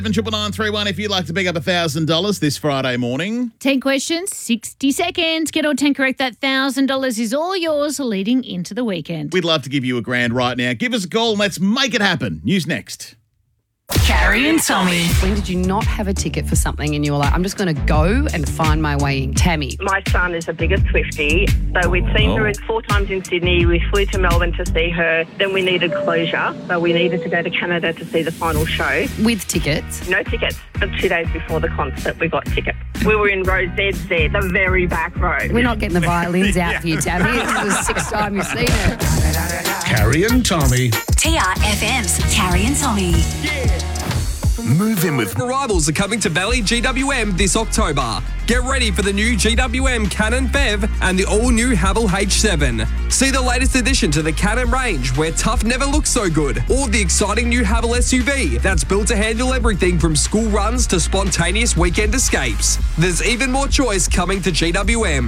79931 if you'd like to pick up $1,000 this Friday morning. 10 questions, 60 seconds. Get all 10 correct. That $1,000 is all yours leading into the weekend. We'd love to give you a grand right now. Give us a call and let's make it happen. News next. Carrie and Tommy. When did you not have a ticket for something and you were like, I'm just going to go and find my way in? Tammy. My son is the biggest Swiftie, so we'd seen her 4 times in Sydney. We flew to Melbourne to see her. Then we needed closure, so we needed to go to Canada to see the final show. With tickets? No tickets. But 2 days before the concert, we got tickets. We were in row ZZ, the very back row. We're not getting the violins out for you, Tammy. This is the 6th time you've seen it. Carrie and Tommy. TRFM's Carrie and Tommy. Move in with Arrivals are coming to Valley GWM this October. Get ready for the new GWM Cannon Bev and the all-new Haval H7. See the latest addition to the Cannon range where tough never looks so good, or the exciting new Haval SUV that's built to handle everything from school runs to spontaneous weekend escapes. There's even more choice coming to GWM.